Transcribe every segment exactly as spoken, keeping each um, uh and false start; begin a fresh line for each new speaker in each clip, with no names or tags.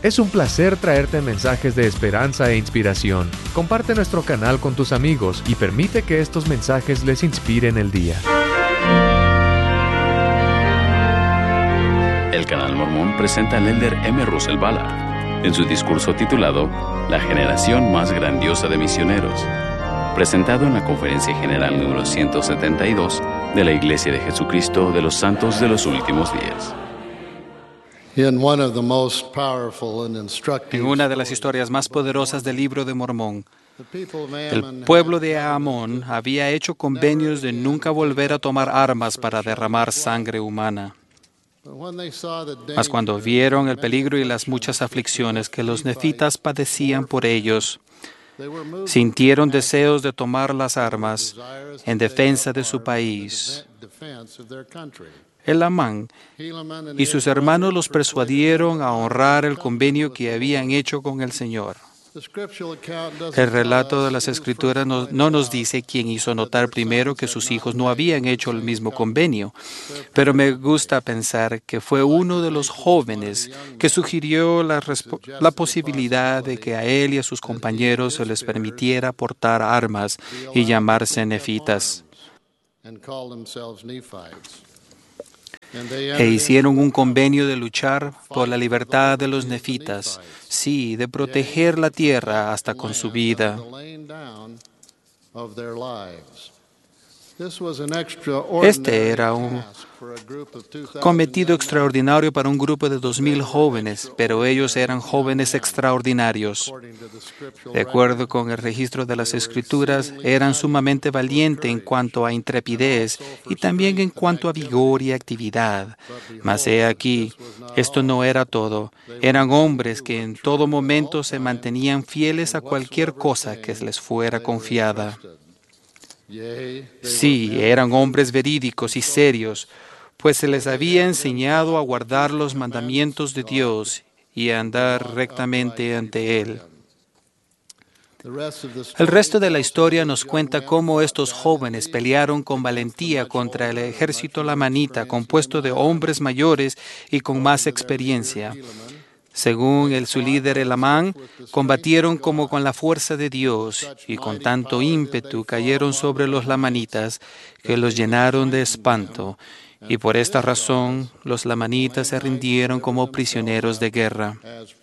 Es un placer traerte mensajes de esperanza e inspiración. Comparte nuestro canal con tus amigos y permite que estos mensajes les inspiren el día.
El Canal Mormón presenta al elder M. Russell Ballard en su discurso titulado La generación más grandiosa de misioneros, presentado en la Conferencia General número ciento setenta y dos de la Iglesia de Jesucristo de los Santos de los Últimos Días.
En una
de las historias más poderosas del libro de Mormón, el pueblo de Amón había hecho convenios de nunca volver a tomar armas para derramar sangre humana. Mas cuando vieron el peligro y las muchas aflicciones que los nefitas padecían por ellos, sintieron deseos de tomar las armas en defensa de su país. Elamán y sus hermanos los persuadieron a honrar el convenio que habían hecho con el Señor. El relato de las Escrituras no, no nos dice quién hizo notar primero que sus hijos no habían hecho el mismo convenio, pero me gusta pensar que fue uno de los jóvenes que sugirió la, la posibilidad de que a él y a sus compañeros se les permitiera portar armas y llamarse nefitas. E hicieron un convenio de luchar por la libertad de los nefitas, sí, de proteger la tierra hasta con su vida. Este era un cometido extraordinario para un grupo de dos mil jóvenes, pero ellos eran jóvenes extraordinarios. De acuerdo con el registro de las Escrituras, eran sumamente valientes en cuanto a intrepidez y también en cuanto a vigor y actividad. Mas he aquí, esto no era todo. Eran hombres que en todo momento se mantenían fieles a cualquier cosa que les fuera confiada. Sí, eran hombres verídicos y serios, pues se les había enseñado a guardar los mandamientos de Dios y a andar rectamente ante Él. El resto de la historia nos cuenta cómo estos jóvenes pelearon con valentía contra el ejército lamanita, compuesto de hombres mayores y con más experiencia. Según el, su líder Elamán, combatieron como con la fuerza de Dios y con tanto ímpetu cayeron sobre los lamanitas que los llenaron de espanto, y por esta razón los lamanitas se rindieron como prisioneros de guerra.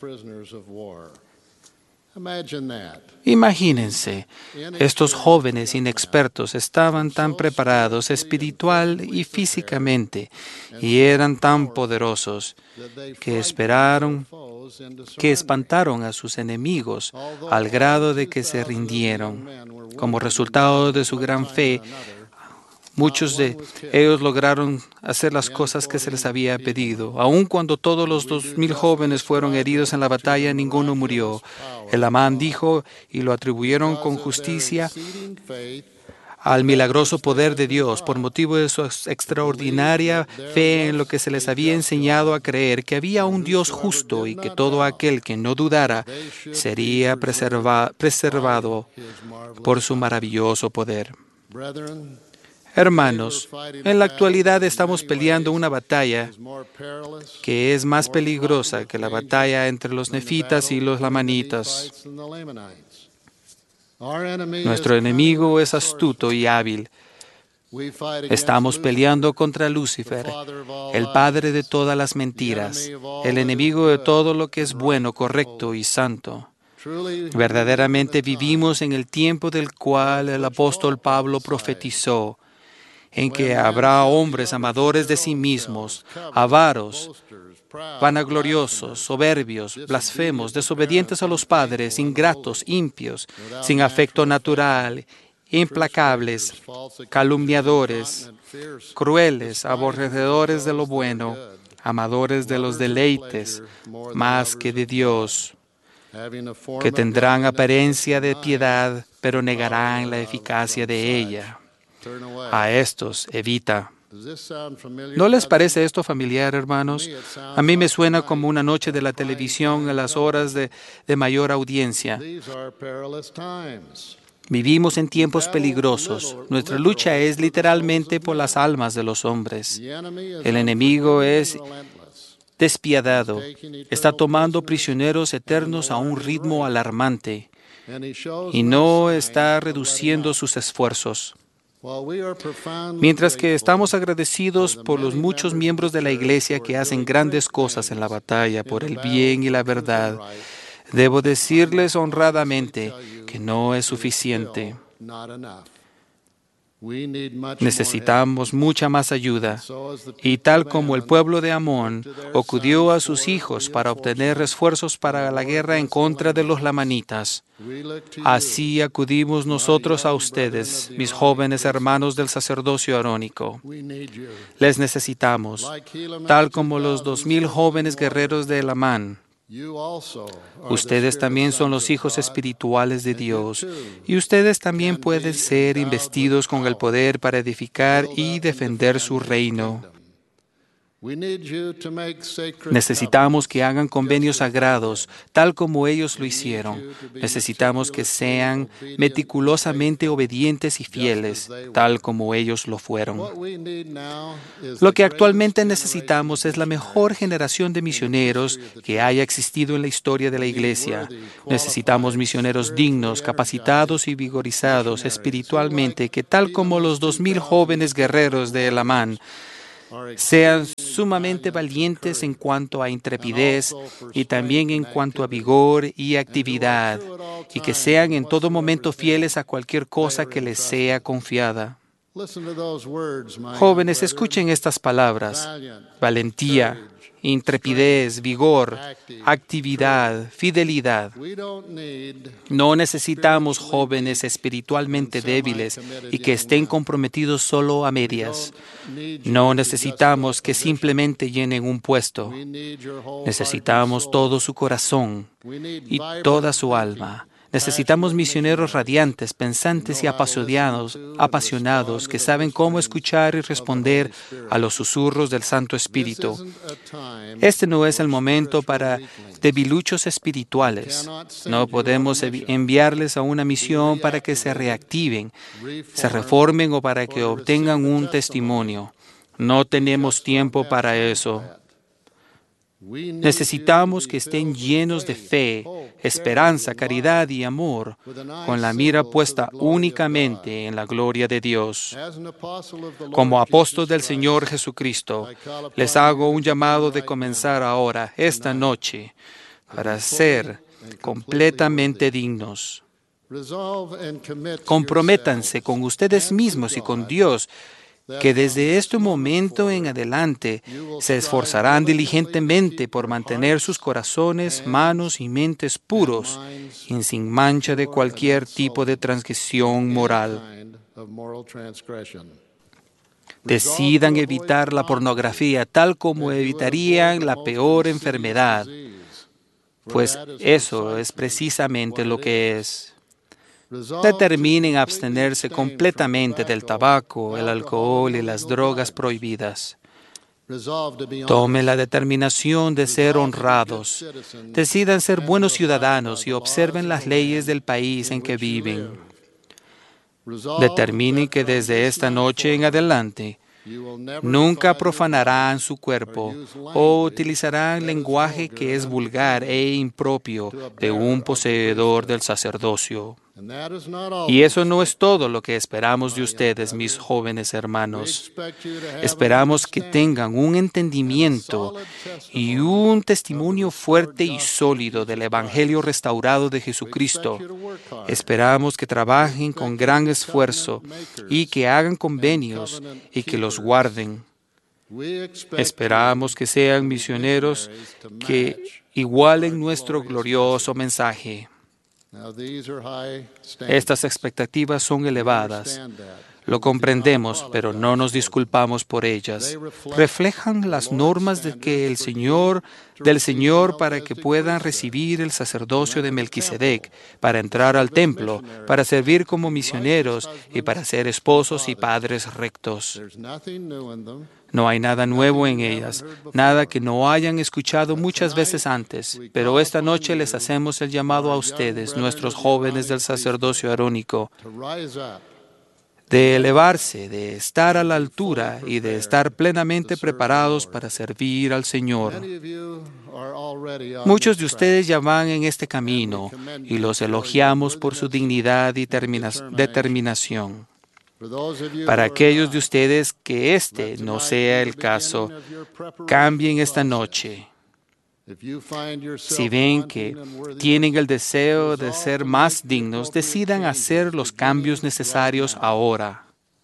Imagínense, estos jóvenes inexpertos estaban tan preparados espiritual y físicamente y eran tan poderosos que esperaron, que espantaron a sus enemigos al grado de que se rindieron. Como resultado de su gran fe, muchos de ellos lograron hacer las cosas que se les había pedido. Aun cuando todos los dos mil jóvenes fueron heridos en la batalla, ninguno murió. Elamán dijo, y lo atribuyeron con justicia al milagroso poder de Dios, por motivo de su extraordinaria fe en lo que se les había enseñado a creer, que había un Dios justo y que todo aquel que no dudara sería preserva, preservado por su maravilloso poder. Hermanos, en la actualidad estamos peleando una batalla que es más peligrosa que la batalla entre los nefitas y los lamanitas. Nuestro enemigo es astuto y hábil. Estamos peleando contra Lucifer, el padre de todas las mentiras, el enemigo de todo lo que es bueno, correcto y santo. Verdaderamente vivimos en el tiempo del cual el apóstol Pablo profetizó, en que habrá hombres amadores de sí mismos, avaros, vanagloriosos, soberbios, blasfemos, desobedientes a los padres, ingratos, impios, sin afecto natural, implacables, calumniadores, crueles, aborrecedores de lo bueno, amadores de los deleites más que de Dios, que tendrán apariencia de piedad, pero negarán la eficacia de ella. A estos evita. ¿No les parece esto familiar, hermanos? A mí me suena como una noche de la televisión a las horas de, de mayor audiencia. Vivimos en tiempos peligrosos. Nuestra lucha es literalmente por las almas de los hombres. El enemigo es despiadado. Está tomando prisioneros eternos a un ritmo alarmante y no está reduciendo sus esfuerzos. Mientras que estamos agradecidos por los muchos miembros de la Iglesia que hacen grandes cosas en la batalla por el bien y la verdad, debo decirles honradamente que no es suficiente. Necesitamos mucha más ayuda. Y tal como el pueblo de Amón acudió a sus hijos para obtener refuerzos para la guerra en contra de los lamanitas, así acudimos nosotros a ustedes, mis jóvenes hermanos del sacerdocio arónico. Les necesitamos, tal como los dos mil jóvenes guerreros de Elamán. Ustedes también son los hijos espirituales de Dios, y ustedes también pueden ser investidos con el poder para edificar y defender su reino. Necesitamos que hagan convenios sagrados, tal como ellos lo hicieron. Necesitamos que sean meticulosamente obedientes y fieles, tal como ellos lo fueron. Lo que actualmente necesitamos es la mejor generación de misioneros que haya existido en la historia de la Iglesia. Necesitamos misioneros dignos, capacitados y vigorizados espiritualmente, que tal como los dos mil jóvenes guerreros de Elamán, sean sumamente valientes en cuanto a intrepidez y también en cuanto a vigor y actividad, y que sean en todo momento fieles a cualquier cosa que les sea confiada. Jóvenes, escuchen estas palabras: valentía, intrepidez, vigor, actividad, fidelidad. No necesitamos jóvenes espiritualmente débiles y que estén comprometidos solo a medias. No necesitamos que simplemente llenen un puesto. Necesitamos todo su corazón y toda su alma. Necesitamos misioneros radiantes, pensantes y apasionados, apasionados que saben cómo escuchar y responder a los susurros del Santo Espíritu. Este no es el momento para debiluchos espirituales. No podemos enviarles a una misión para que se reactiven, se reformen o para que obtengan un testimonio. No tenemos tiempo para eso. Necesitamos que estén llenos de fe, esperanza, caridad y amor, con la mira puesta únicamente en la gloria de Dios. Como apóstol del Señor Jesucristo, les hago un llamado de comenzar ahora, esta noche, para ser completamente dignos. Comprométanse con ustedes mismos y con Dios, que desde este momento en adelante se esforzarán diligentemente por mantener sus corazones, manos y mentes puros y sin mancha de cualquier tipo de transgresión moral. Decidan evitar la pornografía tal como evitarían la peor enfermedad, pues eso es precisamente lo que es. Determinen abstenerse completamente del tabaco, el alcohol y las drogas prohibidas. Tomen la determinación de ser honrados. Decidan ser buenos ciudadanos y observen las leyes del país en que viven. Determinen que desde esta noche en adelante nunca profanarán su cuerpo o utilizarán lenguaje que es vulgar e impropio de un poseedor del sacerdocio. Y eso no es todo lo que esperamos de ustedes, mis jóvenes hermanos. Esperamos que tengan un entendimiento y un testimonio fuerte y sólido del Evangelio restaurado de Jesucristo. Esperamos que trabajen con gran esfuerzo y que hagan convenios y que los guarden. Esperamos que sean misioneros que igualen nuestro glorioso mensaje. Estas expectativas son elevadas. Lo comprendemos, pero no nos disculpamos por ellas. Reflejan las normas de que el Señor, del Señor para que puedan recibir el sacerdocio de Melquisedec, para entrar al templo, para servir como misioneros y para ser esposos y padres rectos. No hay nada nuevo en ellas, nada que no hayan escuchado muchas veces antes, pero esta noche les hacemos el llamado a ustedes, nuestros jóvenes del sacerdocio arónico, de elevarse, de estar a la altura y de estar plenamente preparados para servir al Señor. Muchos de ustedes ya van en este camino y los elogiamos por su dignidad y termina- determinación. Para aquellos de ustedes que este no sea el caso, cambien esta noche. Si ven que tienen el deseo de ser más dignos, decidan hacer los cambios necesarios ahora.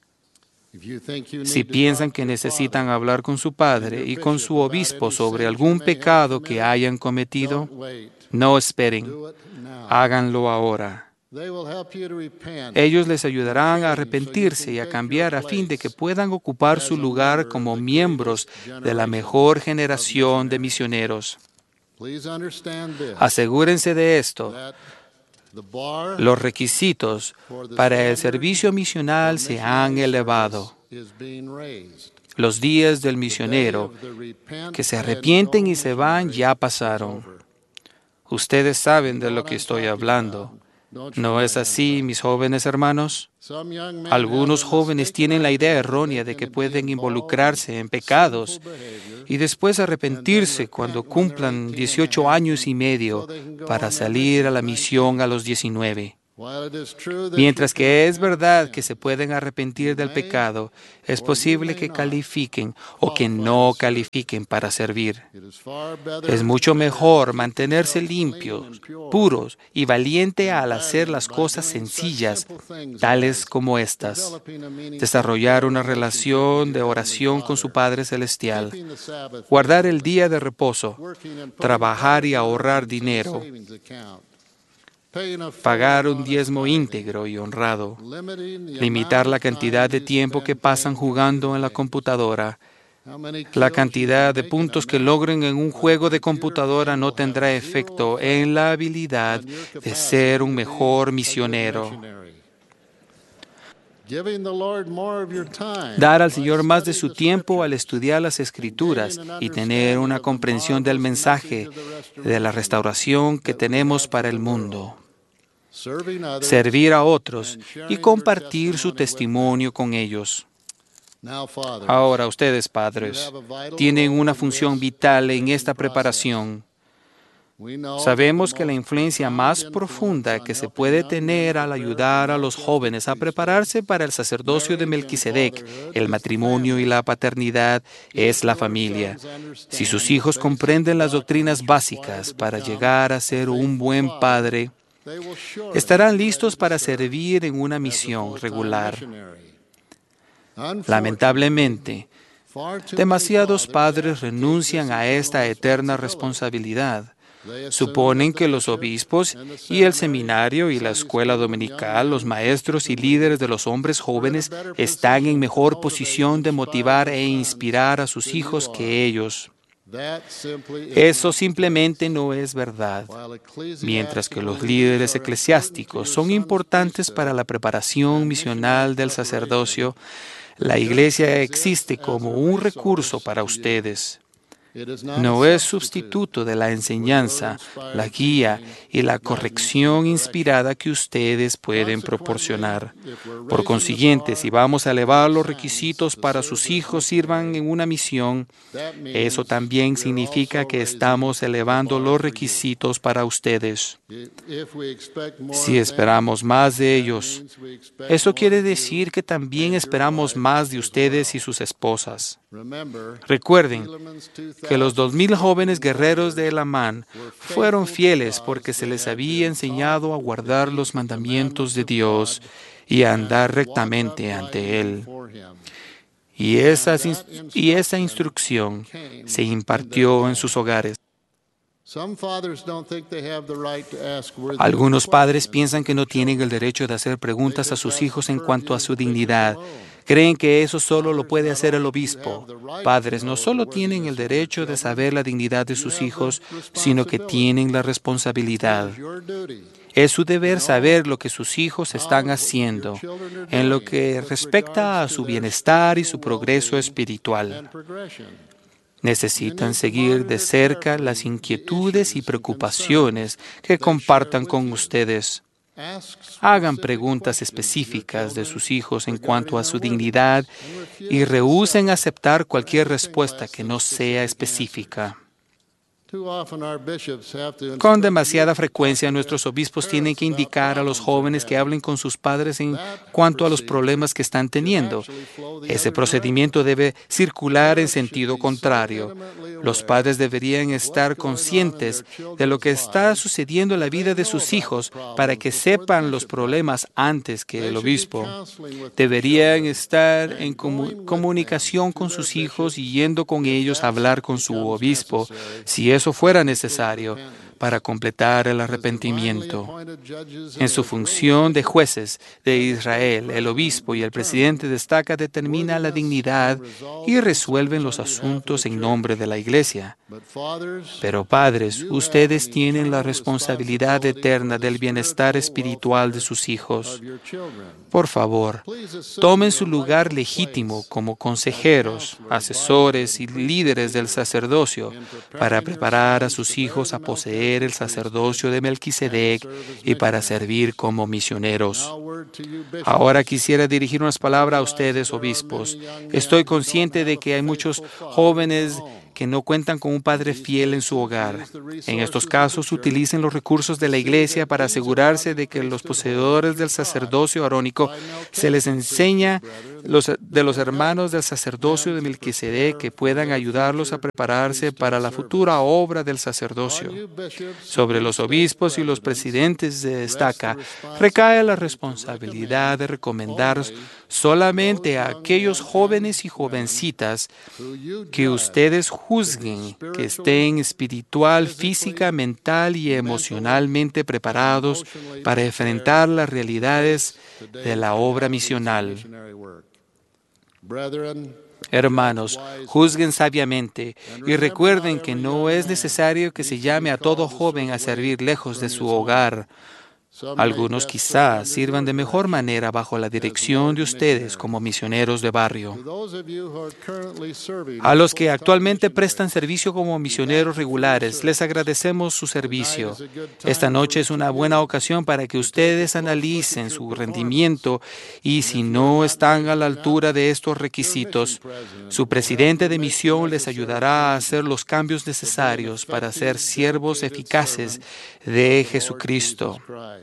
Si piensan que necesitan hablar con su padre y con su obispo sobre algún pecado que hayan cometido, no esperen, háganlo ahora. Ellos les ayudarán a arrepentirse y a cambiar a fin de que puedan ocupar su lugar como miembros de la mejor generación de misioneros. Asegúrense de esto. Los requisitos para el servicio misional se han elevado. Los días del misionero que se arrepienten y se van ya pasaron. Ustedes saben de lo que estoy hablando. ¿No es así, mis jóvenes hermanos? Algunos jóvenes tienen la idea errónea de que pueden involucrarse en pecados y después arrepentirse cuando cumplan dieciocho años y medio para salir a la misión a los diecinueve. Mientras que es verdad que se pueden arrepentir del pecado, es posible que califiquen o que no califiquen para servir. Es mucho mejor mantenerse limpios, puros y valiente al hacer las cosas sencillas, tales como estas. Desarrollar una relación de oración con su Padre Celestial, guardar el día de reposo, trabajar y ahorrar dinero, pagar un diezmo íntegro y honrado, limitar la cantidad de tiempo que pasan jugando en la computadora. La cantidad de puntos que logren en un juego de computadora no tendrá efecto en la habilidad de ser un mejor misionero. Dar al Señor más de su tiempo al estudiar las Escrituras y tener una comprensión del mensaje de la restauración que tenemos para el mundo. Servir a otros y compartir su testimonio con ellos. Ahora, ustedes, padres, tienen una función vital en esta preparación. Sabemos que la influencia más profunda que se puede tener al ayudar a los jóvenes a prepararse para el sacerdocio de Melquisedec, el matrimonio y la paternidad, es la familia. Si sus hijos comprenden las doctrinas básicas para llegar a ser un buen padre, estarán listos para servir en una misión regular. Lamentablemente, demasiados padres renuncian a esta eterna responsabilidad. Suponen que los obispos y el seminario y la escuela dominical, los maestros y líderes de los hombres jóvenes, están en mejor posición de motivar e inspirar a sus hijos que ellos. Eso simplemente no es verdad. Mientras que los líderes eclesiásticos son importantes para la preparación misional del sacerdocio, la Iglesia existe como un recurso para ustedes. No es sustituto de la enseñanza, la guía y la corrección inspirada que ustedes pueden proporcionar. Por consiguiente, si vamos a elevar los requisitos para sus hijos sirvan en una misión, eso también significa que estamos elevando los requisitos para ustedes. Si esperamos más de ellos, eso quiere decir que también esperamos más de ustedes y sus esposas. Recuerden que los dos mil jóvenes guerreros de Elamán fueron fieles porque se les había enseñado a guardar los mandamientos de Dios y a andar rectamente ante Él. Y esa, y esa instrucción se impartió en sus hogares. Algunos padres piensan que no tienen el derecho de hacer preguntas a sus hijos en cuanto a su dignidad. Creen que eso solo lo puede hacer el obispo. Padres no solo tienen el derecho de saber la dignidad de sus hijos, sino que tienen la responsabilidad. Es su deber saber lo que sus hijos están haciendo en lo que respecta a su bienestar y su progreso espiritual. Necesitan seguir de cerca las inquietudes y preocupaciones que compartan con ustedes. Hagan preguntas específicas de sus hijos en cuanto a su dignidad y rehúsen aceptar cualquier respuesta que no sea específica. Con demasiada frecuencia, nuestros obispos tienen que indicar a los jóvenes que hablen con sus padres en cuanto a los problemas que están teniendo. Ese procedimiento debe circular en sentido contrario. Los padres deberían estar conscientes de lo que está sucediendo en la vida de sus hijos para que sepan los problemas antes que el obispo. Deberían estar en comu- comunicación con sus hijos y yendo con ellos a hablar con su obispo, si eso fuera necesario, para completar el arrepentimiento. En su función de jueces de Israel, el obispo y el presidente de estaca determinan la dignidad y resuelven los asuntos en nombre de la Iglesia. Pero padres, ustedes tienen la responsabilidad eterna del bienestar espiritual de sus hijos. Por favor, tomen su lugar legítimo como consejeros, asesores y líderes del sacerdocio para preparar a sus hijos a poseer el sacerdocio de Melquisedec y para servir como misioneros. Ahora quisiera dirigir unas palabras a ustedes, obispos. Estoy consciente de que hay muchos jóvenes que no cuentan con un padre fiel en su hogar. En estos casos, utilicen los recursos de la Iglesia para asegurarse de que los poseedores del sacerdocio arónico se les enseña los, de los hermanos del sacerdocio de Melquisedec que puedan ayudarlos a prepararse para la futura obra del sacerdocio. Sobre los obispos y los presidentes de estaca recae la responsabilidad de recomendar solamente a aquellos jóvenes y jovencitas que ustedes juzguen que estén espiritual, física, mental y emocionalmente preparados para enfrentar las realidades de la obra misional. Hermanos, juzguen sabiamente y recuerden que no es necesario que se llame a todo joven a servir lejos de su hogar. Algunos quizás sirvan de mejor manera bajo la dirección de ustedes como misioneros de barrio. A los que actualmente prestan servicio como misioneros regulares, les agradecemos su servicio. Esta noche es una buena ocasión para que ustedes analicen su rendimiento y si no están a la altura de estos requisitos, su presidente de misión les ayudará a hacer los cambios necesarios para ser siervos eficaces de Jesucristo.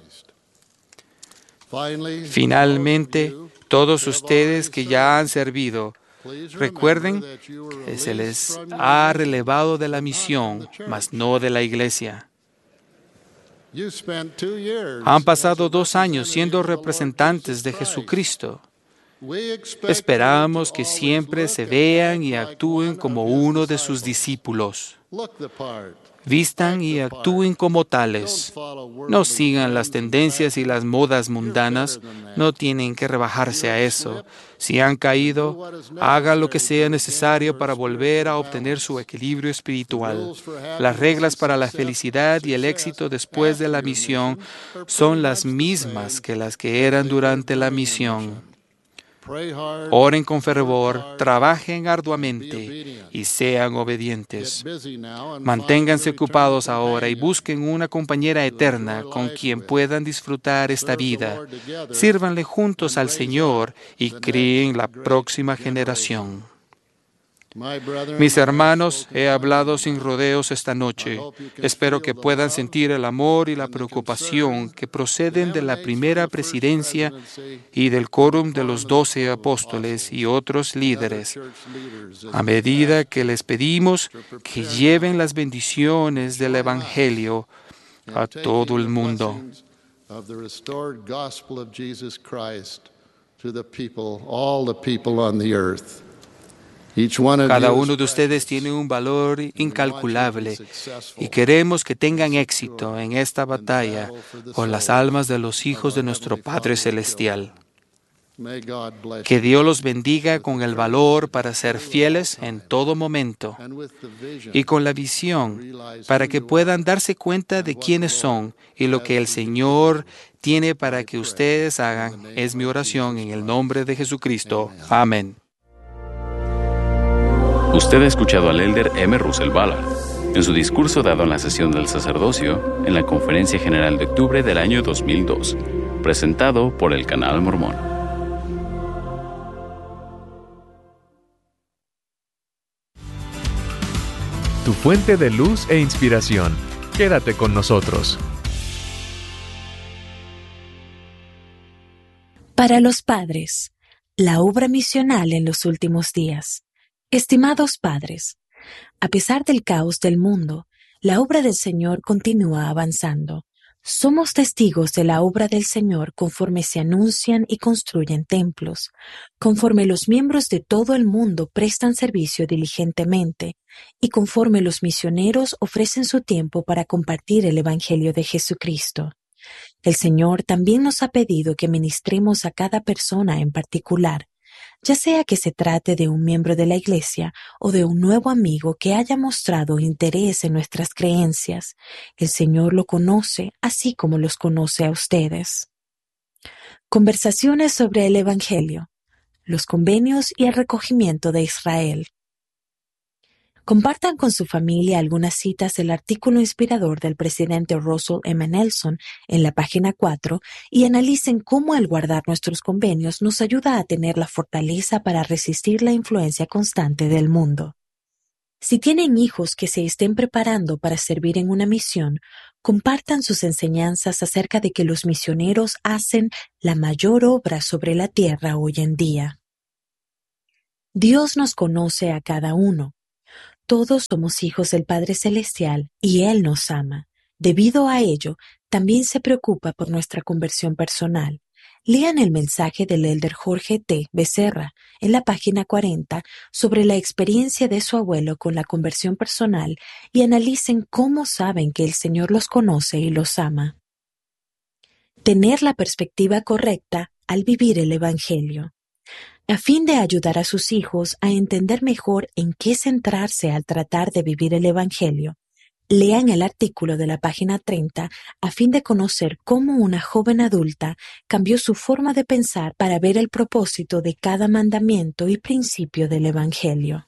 Finalmente, todos ustedes que ya han servido, recuerden que se les ha relevado de la misión, mas no de la Iglesia. Han pasado dos años siendo representantes de Jesucristo. Esperamos que siempre se vean y actúen como uno de sus discípulos. Vistan y actúen como tales. No sigan las tendencias y las modas mundanas. No tienen que rebajarse a eso. Si han caído, hagan lo que sea necesario para volver a obtener su equilibrio espiritual. Las reglas para la felicidad y el éxito después de la misión son las mismas que las que eran durante la misión. Oren con fervor, trabajen arduamente y sean obedientes. Manténganse ocupados ahora y busquen una compañera eterna con quien puedan disfrutar esta vida. Sírvanle juntos al Señor y críen la próxima generación. Mis hermanos, he hablado sin rodeos esta noche. Espero que puedan sentir el amor y la preocupación que proceden de la primera presidencia y del quórum de los doce apóstoles y otros líderes, a medida que les pedimos que lleven las bendiciones del Evangelio a todo el mundo. Cada uno de ustedes tiene un valor incalculable y queremos que tengan éxito en esta batalla por las almas de los hijos de nuestro Padre Celestial. Que Dios los bendiga con el valor para ser fieles en todo momento y con la visión para que puedan darse cuenta de quiénes son y lo que el Señor tiene para que ustedes hagan. Es mi oración en el nombre de Jesucristo. Amén.
Usted ha escuchado al elder M. Russell Ballard. en su discurso dado en la sesión del sacerdocio en la Conferencia General de octubre del año dos mil dos, presentado por el Canal Mormón.
Tu fuente de luz e inspiración. Quédate con nosotros.
Para los padres, la obra misional en los últimos días. Estimados padres, a pesar del caos del mundo, la obra del Señor continúa avanzando. Somos testigos de la obra del Señor conforme se anuncian y construyen templos, conforme los miembros de todo el mundo prestan servicio diligentemente y conforme los misioneros ofrecen su tiempo para compartir el Evangelio de Jesucristo. El Señor también nos ha pedido que ministremos a cada persona en particular, ya sea que se trate de un miembro de la Iglesia o de un nuevo amigo que haya mostrado interés en nuestras creencias. El Señor lo conoce, así como los conoce a ustedes. Conversaciones sobre el Evangelio, los convenios y el recogimiento de Israel. Compartan con su familia algunas citas del artículo inspirador del presidente Russell M. Nelson en la página cuatro y analicen cómo el guardar nuestros convenios nos ayuda a tener la fortaleza para resistir la influencia constante del mundo. Si tienen hijos que se estén preparando para servir en una misión, compartan sus enseñanzas acerca de que los misioneros hacen la mayor obra sobre la tierra hoy en día. Dios nos conoce a cada uno. Todos somos hijos del Padre Celestial y Él nos ama. Debido a ello, también se preocupa por nuestra conversión personal. Lean el mensaje del elder Jorge T. Becerra en la página cuarenta sobre la experiencia de su abuelo con la conversión personal y analicen cómo saben que el Señor los conoce y los ama. Tener la perspectiva correcta al vivir el Evangelio. A fin de ayudar a sus hijos a entender mejor en qué centrarse al tratar de vivir el Evangelio, lean el artículo de la página treinta a fin de conocer cómo una joven adulta cambió su forma de pensar para ver el propósito de cada mandamiento y principio del Evangelio.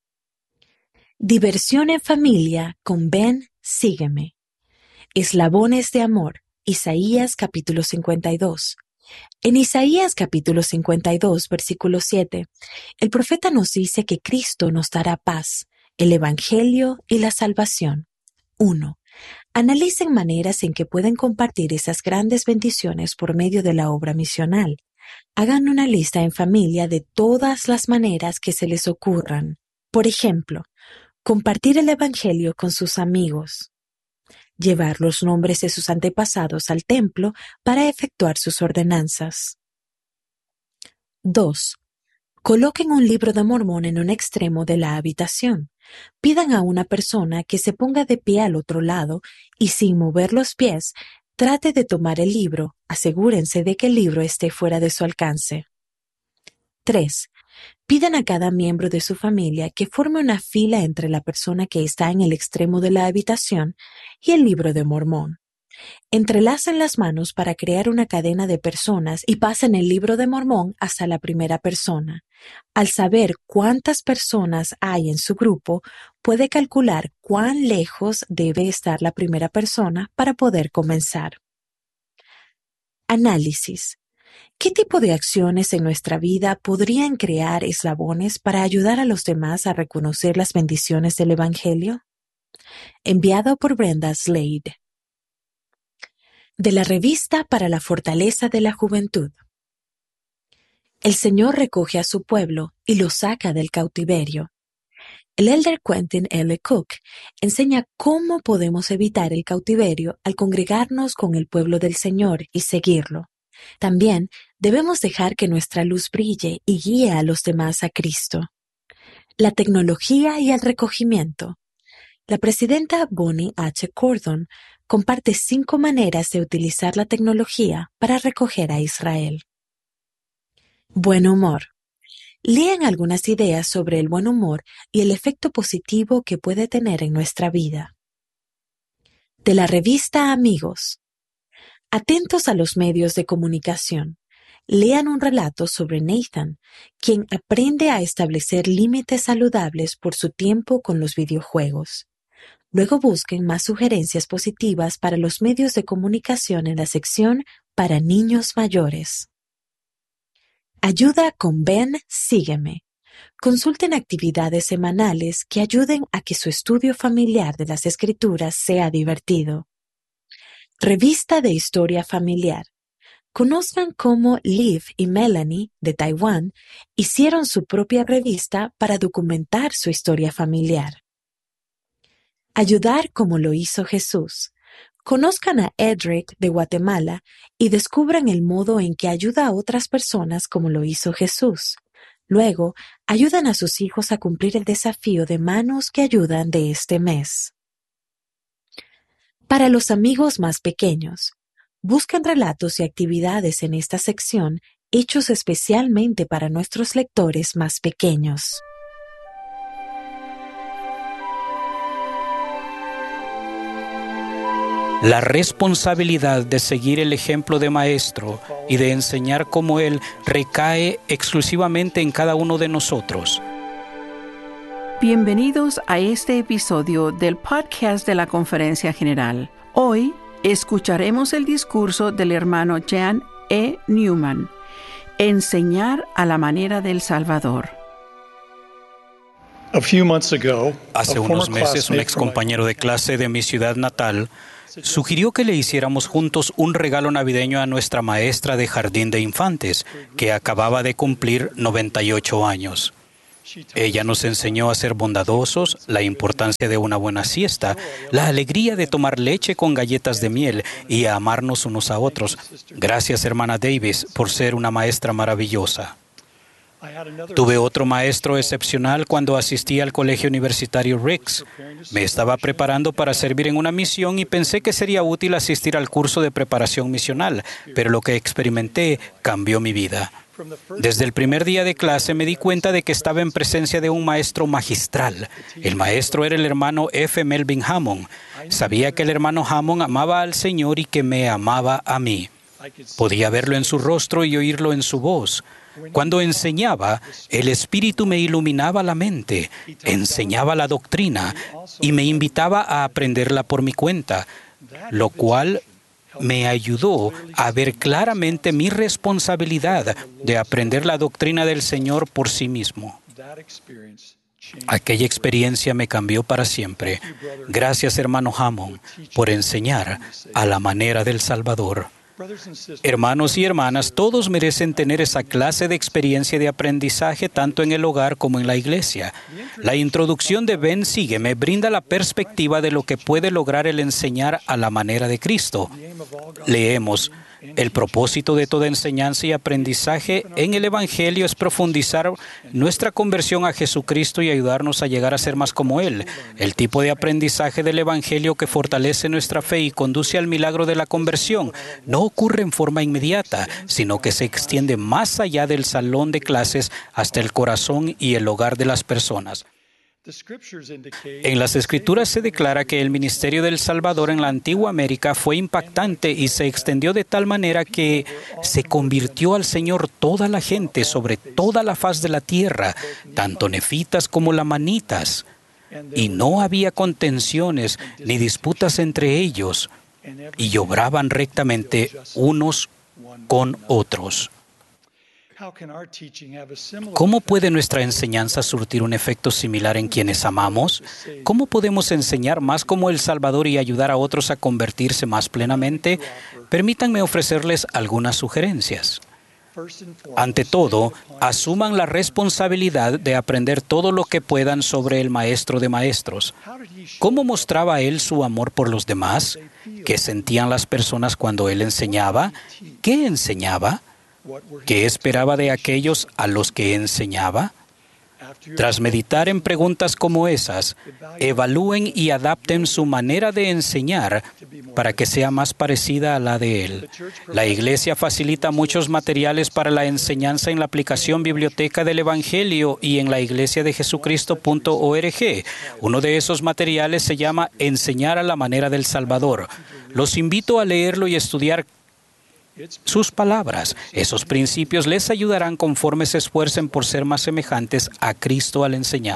Diversión en familia con Ven, sígueme. Eslabones de amor, Isaías capítulo cincuenta y dos. En Isaías capítulo cincuenta y dos, versículo siete, el profeta nos dice que Cristo nos dará paz, el Evangelio y la salvación. uno. Analicen maneras en que pueden compartir esas grandes bendiciones por medio de la obra misional. Hagan una lista en familia de todas las maneras que se les ocurran. Por ejemplo, compartir el Evangelio con sus amigos. Llevar los nombres de sus antepasados al templo para efectuar sus ordenanzas. dos. Coloquen un libro de Mormón en un extremo de la habitación. Pidan a una persona que se ponga de pie al otro lado y sin mover los pies, trate de tomar el libro. Asegúrense de que el libro esté fuera de su alcance. tres. Pidan a cada miembro de su familia que forme una fila entre la persona que está en el extremo de la habitación y el libro de Mormón. Entrelacen las manos para crear una cadena de personas y pasen el libro de Mormón hasta la primera persona. Al saber cuántas personas hay en su grupo, puede calcular cuán lejos debe estar la primera persona para poder comenzar. Análisis. ¿Qué tipo de acciones en nuestra vida podrían crear eslabones para ayudar a los demás a reconocer las bendiciones del Evangelio? Enviado por Brenda Slade. De la revista para la fortaleza de la juventud. El Señor recoge a su pueblo y lo saca del cautiverio. El elder Quentin L. Cook enseña cómo podemos evitar el cautiverio al congregarnos con el pueblo del Señor y seguirlo. También debemos dejar que nuestra luz brille y guíe a los demás a Cristo. La tecnología y el recogimiento. La presidenta Bonnie H. Cordon comparte cinco maneras de utilizar la tecnología para recoger a Israel. Buen humor. Lean algunas ideas sobre el buen humor y el efecto positivo que puede tener en nuestra vida. De la revista Amigos. Atentos a los medios de comunicación. Lean un relato sobre Nathan, quien aprende a establecer límites saludables por su tiempo con los videojuegos. Luego busquen más sugerencias positivas para los medios de comunicación en la sección para niños mayores. Ayuda con Ven, Sígueme. Consulten actividades semanales que ayuden a que su estudio familiar de las Escrituras sea divertido. Revista de Historia Familiar. Conozcan cómo Liv y Melanie, de Taiwán, hicieron su propia revista para documentar su historia familiar. Ayudar como lo hizo Jesús. Conozcan a Edric, de Guatemala, y descubran el modo en que ayuda a otras personas como lo hizo Jesús. Luego, ayudan a sus hijos a cumplir el desafío de Manos que Ayudan de este mes. Para los amigos más pequeños, buscan relatos y actividades en esta sección hechos especialmente para nuestros lectores más pequeños.
La responsabilidad de seguir el ejemplo de Maestro y de enseñar como Él recae exclusivamente en cada uno de nosotros.
Bienvenidos a este episodio del podcast de la Conferencia General. Hoy escucharemos el discurso del hermano Jan E. Newman, Enseñar a la manera del Salvador.
Hace unos meses, un ex compañero de clase de mi ciudad natal sugirió que le hiciéramos juntos un regalo navideño a nuestra maestra de jardín de infantes, que acababa de cumplir noventa y ocho años. Ella nos enseñó a ser bondadosos, la importancia de una buena siesta, la alegría de tomar leche con galletas de miel y a amarnos unos a otros. Gracias, hermana Davis, por ser una maestra maravillosa. Tuve otro maestro excepcional cuando asistí al colegio universitario Ricks. Me estaba preparando para servir en una misión y pensé que sería útil asistir al curso de preparación misional, pero lo que experimenté cambió mi vida. Desde el primer día de clase me di cuenta de que estaba en presencia de un maestro magistral. El maestro era el hermano F. Melvin Hammond. Sabía que el hermano Hammond amaba al Señor y que me amaba a mí. Podía verlo en su rostro y oírlo en su voz. Cuando enseñaba, el Espíritu me iluminaba la mente, enseñaba la doctrina y me invitaba a aprenderla por mi cuenta, lo cual me ayudó a ver claramente mi responsabilidad de aprender la doctrina del Señor por sí mismo. Aquella experiencia me cambió para siempre. Gracias, hermano Hammond, por enseñar a la manera del Salvador. Hermanos y hermanas, todos merecen tener esa clase de experiencia de aprendizaje tanto en el hogar como en la iglesia. La introducción de Ven, Sígueme brinda la perspectiva de lo que puede lograr el enseñar a la manera de Cristo. Leemos: el propósito de toda enseñanza y aprendizaje en el Evangelio es profundizar nuestra conversión a Jesucristo y ayudarnos a llegar a ser más como Él. El tipo de aprendizaje del Evangelio que fortalece nuestra fe y conduce al milagro de la conversión no ocurre en forma inmediata, sino que se extiende más allá del salón de clases hasta el corazón y el hogar de las personas. En las Escrituras se declara que el ministerio del Salvador en la antigua América fue impactante y se extendió de tal manera que se convirtió al Señor toda la gente sobre toda la faz de la tierra, tanto nefitas como lamanitas, y no había contenciones ni disputas entre ellos, y obraban rectamente unos con otros. ¿Cómo puede nuestra enseñanza surtir un efecto similar en quienes amamos? ¿Cómo podemos enseñar más como el Salvador y ayudar a otros a convertirse más plenamente? Permítanme ofrecerles algunas sugerencias. Ante todo, asuman la responsabilidad de aprender todo lo que puedan sobre el Maestro de Maestros. ¿Cómo mostraba Él su amor por los demás? ¿Qué sentían las personas cuando Él enseñaba? ¿Qué enseñaba? ¿Qué esperaba de aquellos a los que enseñaba? Tras meditar en preguntas como esas, evalúen y adapten su manera de enseñar para que sea más parecida a la de Él. La Iglesia facilita muchos materiales para la enseñanza en la aplicación Biblioteca del Evangelio y en la iglesia de jesucristo punto org. Uno de esos materiales se llama Enseñar a la manera del Salvador. Los invito a leerlo y estudiar sus palabras. Esos principios les ayudarán conforme se esfuercen por ser más semejantes a Cristo al enseñar.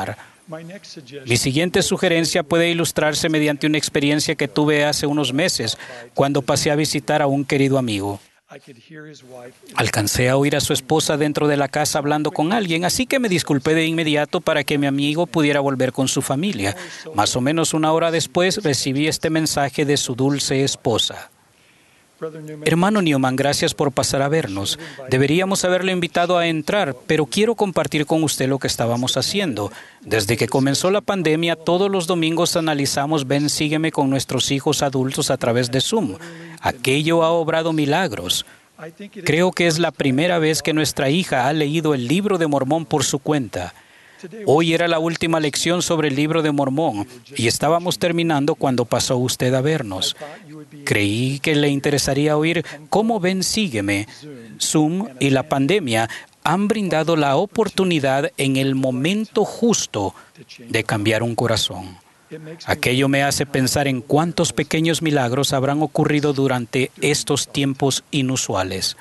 Mi siguiente sugerencia puede ilustrarse mediante una experiencia que tuve hace unos meses cuando pasé a visitar a un querido amigo. Alcancé a oír a su esposa dentro de la casa hablando con alguien, así que me disculpé de inmediato para que mi amigo pudiera volver con su familia. Más o menos una hora después recibí este mensaje de su dulce esposa. Hermano Newman, gracias por pasar a vernos. Deberíamos haberle invitado a entrar, pero quiero compartir con usted lo que estábamos haciendo. Desde que comenzó la pandemia, todos los domingos analizamos Ven, Sígueme con nuestros hijos adultos a través de Zoom. Aquello ha obrado milagros. Creo que es la primera vez que nuestra hija ha leído el Libro de Mormón por su cuenta. Hoy era la última lección sobre el Libro de Mormón y estábamos terminando cuando pasó usted a vernos. Creí que le interesaría oír cómo Ven, Sígueme, Zoom y la pandemia han brindado la oportunidad en el momento justo de cambiar un corazón. Aquello me hace pensar en cuántos pequeños milagros habrán ocurrido durante estos tiempos inusuales.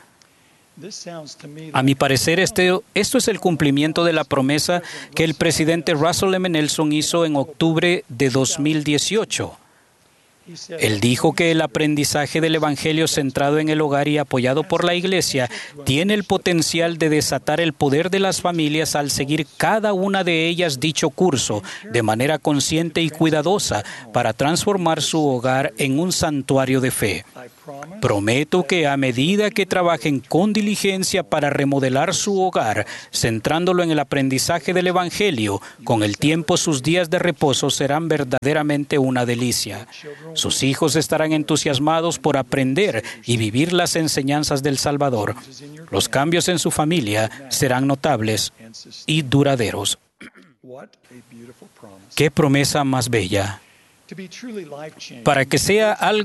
A mi parecer, este, esto es el cumplimiento de la promesa que el presidente Russell M. Nelson hizo en octubre de dos mil dieciocho. Él dijo que el aprendizaje del Evangelio centrado en el hogar y apoyado por la Iglesia tiene el potencial de desatar el poder de las familias al seguir cada una de ellas dicho curso de manera consciente y cuidadosa para transformar su hogar en un santuario de fe. Prometo que a medida que trabajen con diligencia para remodelar su hogar, centrándolo en el aprendizaje del Evangelio, con el tiempo sus días de reposo serán verdaderamente una delicia. Sus hijos estarán entusiasmados por aprender y vivir las enseñanzas del Salvador. Los cambios en su familia serán notables y duraderos. ¡Qué promesa más bella! Para que sea algo